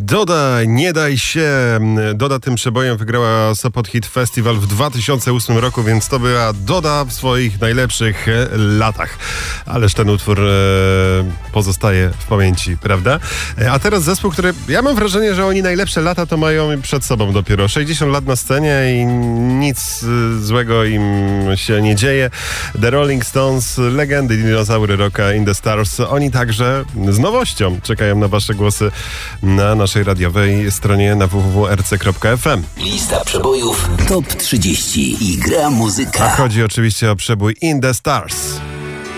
Doda, nie daj się. Doda tym przebojem wygrała Sopot Hit Festival w 2008 roku, więc to była Doda w swoich najlepszych latach. Ależ ten utwór pozostaje w pamięci, prawda? A teraz zespół, który ja mam wrażenie, że oni najlepsze lata to mają przed sobą dopiero. 60 lat na scenie i nic złego im się nie dzieje. The Rolling Stones, legendy dinozaury rocka In The Stars. Oni także z nowością czekają na wasze głosy na naszej radiowej stronie na www.rc.fm. Lista przebojów TOP 30 i gra muzyka. A chodzi oczywiście o przebój In The Stars.